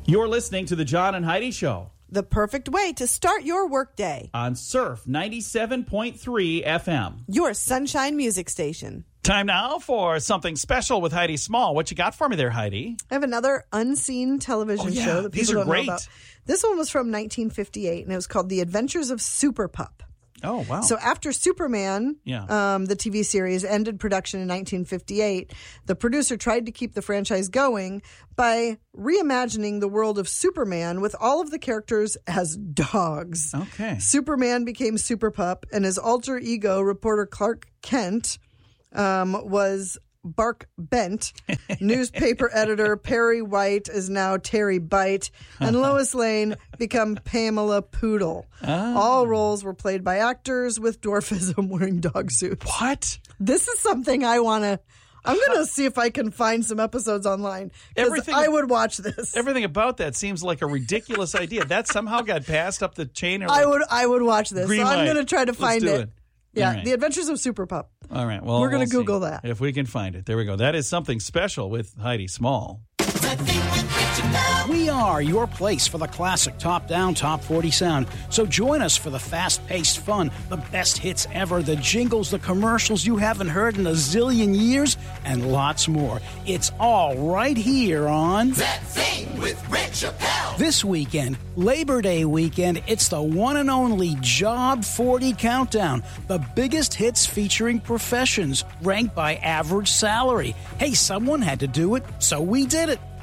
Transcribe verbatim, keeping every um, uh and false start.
You're listening to the John and Heidi Show The perfect way to start your workday. on Surf ninety-seven point three F M. Your sunshine music station. Time now for something special with Heidi Small. What you got for me there, Heidi? I have another unseen television Oh, yeah. show that These people are don't great. know about. This one was from nineteen fifty-eight, and it was called The Adventures of Super Pup. Oh, wow. So after Superman, Yeah. um, the T V series, ended production in nineteen fifty-eight, the producer tried to keep the franchise going by reimagining the world of Superman with all of the characters as dogs. Okay. Superman became Super Pup, and his alter ego, reporter Clark Kent, um, was Bark Bent. Newspaper editor Perry White is now Terry Bite, and Lois Lane become Pamela Poodle. Oh. All roles were played by actors with dwarfism wearing dog suits. What? This is something I want to... I'm going to see if I can find some episodes online, because Everything- I would watch this. Everything about that seems like a ridiculous idea. That somehow got passed up the chain. Or I like- would I would watch this. Green So I'm light. going to try to Let's find do it. it. Yeah, All right. The Adventures of Super Pup. All right. Well, We're gonna we'll see Google that. if we can find it. There we go. That is something special with Heidi Small. We are your place for the classic top-down, top forty sound. So join us for the fast-paced fun, the best hits ever, the jingles, the commercials you haven't heard in a zillion years, and lots more. It's all right here on That Thing with Red Chappelle. This weekend, Labor Day weekend. It's the one and only Job forty Countdown, the biggest hits featuring professions ranked by average salary. Hey, someone had to do it, so we did it.